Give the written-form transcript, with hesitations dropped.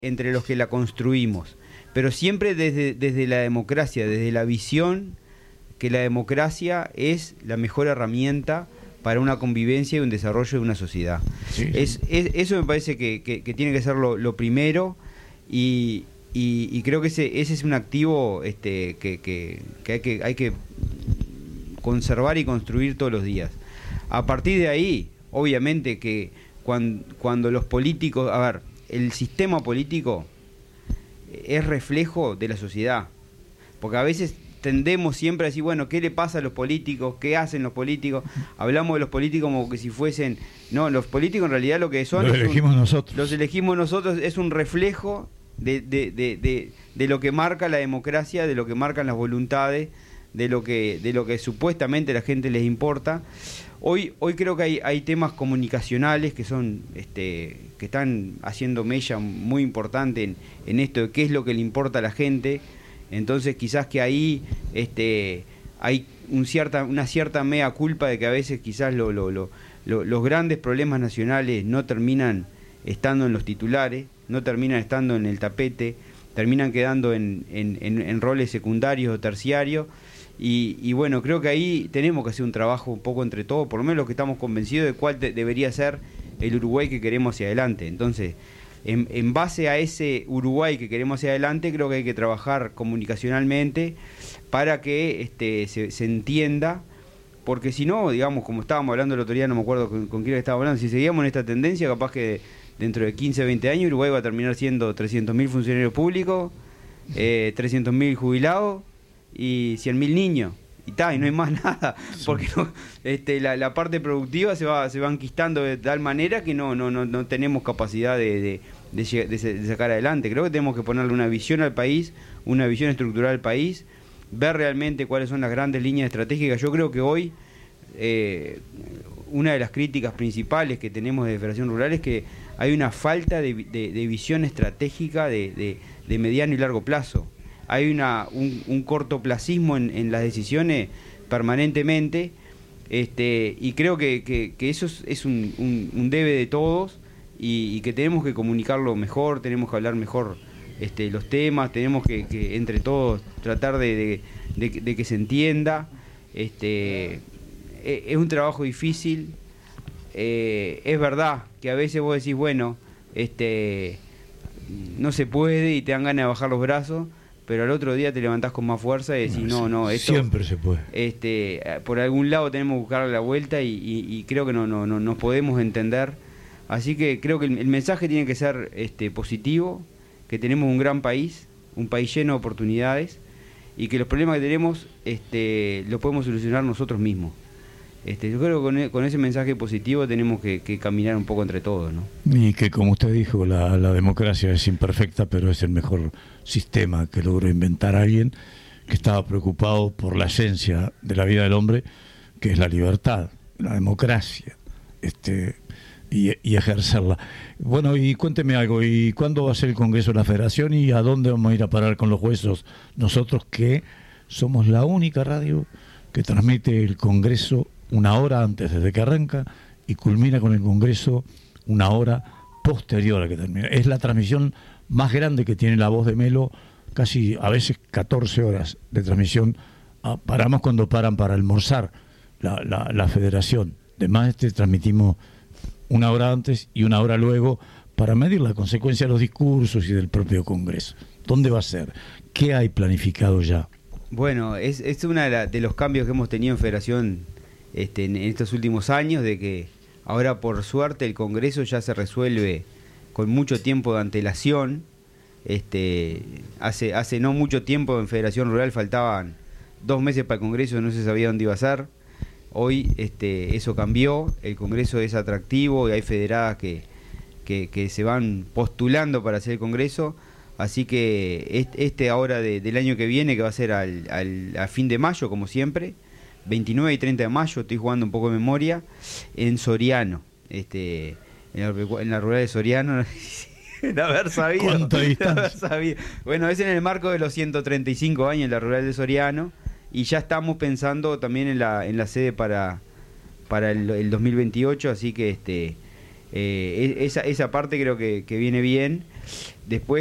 entre los que la construimos, pero siempre desde la democracia, desde la visión que la democracia es la mejor herramienta para una convivencia y un desarrollo de una sociedad. Sí. Eso me parece que tiene que ser lo primero, y creo que ese es un activo que hay que conservar y construir todos los días. A partir de ahí, obviamente que cuando los políticos, el sistema político es reflejo de la sociedad, porque a veces tendemos siempre a decir, bueno, ¿qué le pasa a los políticos? ¿Qué hacen los políticos? Hablamos de los políticos como que si fuesen... No, los políticos en realidad lo que son... Los elegimos nosotros. Los elegimos nosotros, es un reflejo de lo que marca la democracia, de lo que marcan las voluntades, de lo que supuestamente a la gente les importa. Hoy creo que hay temas comunicacionales que son que están haciendo mella muy importante en esto de qué es lo que le importa a la gente. Entonces quizás que ahí hay una cierta mea culpa de que a veces quizás los grandes problemas nacionales no terminan estando en los titulares, no terminan estando en el tapete, terminan quedando en roles secundarios o terciarios. Y bueno, creo que ahí tenemos que hacer un trabajo un poco entre todos, por lo menos los que estamos convencidos de cuál debería ser el Uruguay que queremos hacia adelante. Entonces, en base a ese Uruguay que queremos hacia adelante, creo que hay que trabajar comunicacionalmente para que se entienda, porque si no, digamos, como estábamos hablando el otro día, no me acuerdo con quién estábamos hablando, si seguíamos en esta tendencia, capaz que dentro de 15 o 20 años Uruguay va a terminar siendo 300.000 funcionarios públicos, 300.000 jubilados y 100.000 niños. Y no hay más nada, porque la parte productiva se va enquistando de tal manera que no tenemos capacidad de sacar adelante. Creo que tenemos que ponerle una visión al país, una visión estructural al país, ver realmente cuáles son las grandes líneas estratégicas. Yo creo que hoy una de las críticas principales que tenemos de Federación Rural es que hay una falta de visión estratégica de mediano y largo plazo. Hay un cortoplacismo en las decisiones permanentemente, y creo que eso es un debe de todos, y que tenemos que comunicarlo mejor, tenemos que hablar mejor los temas, tenemos que entre todos tratar de que se entienda. Es un trabajo difícil, es verdad que a veces vos decís, bueno, no se puede y te dan ganas de bajar los brazos, pero al otro día te levantás con más fuerza y decís, esto siempre se puede. Por algún lado tenemos que buscarle la vuelta, y creo que no nos podemos entender. Así que creo que el mensaje tiene que ser positivo, que tenemos un gran país, un país lleno de oportunidades, y que los problemas que tenemos los podemos solucionar nosotros mismos. Yo creo que con ese mensaje positivo tenemos que caminar un poco entre todos, ¿no? Y que, como usted dijo, la democracia es imperfecta, pero es el mejor sistema que logró inventar alguien que estaba preocupado por la esencia de la vida del hombre, que es la libertad, la democracia, y ejercerla. Bueno, y cuénteme algo, ¿y cuándo va a ser el Congreso de la Federación y a dónde vamos a ir a parar con los huesos? Nosotros que somos la única radio que transmite el Congreso una hora antes, desde que arranca, y culmina con el Congreso una hora posterior a que termina. Es la transmisión más grande que tiene La Voz de Melo, casi a veces 14 horas de transmisión. Paramos cuando paran para almorzar la Federación. Además, transmitimos una hora antes y una hora luego para medir la consecuencia de los discursos y del propio Congreso. ¿Dónde va a ser? ¿Qué hay planificado ya? Bueno, es uno de los cambios que hemos tenido en Federación en estos últimos años, de que ahora por suerte el Congreso ya se resuelve con mucho tiempo de antelación. Hace no mucho tiempo en Federación Rural faltaban 2 meses para el Congreso, no se sabía dónde iba a ser. Hoy eso cambió, el Congreso es atractivo y hay federadas que se van postulando para hacer el Congreso. Así que ahora del año que viene, que va a ser a fin de mayo, como siempre, 29 y 30 de mayo, estoy jugando un poco de memoria, en Soriano, en la rural de Soriano, de haber sabido. ¿Cuánta distancia? Bueno, es en el marco de los 135 años en la rural de Soriano, y ya estamos pensando también en la sede para el 2028, así que esa parte creo que viene bien. Después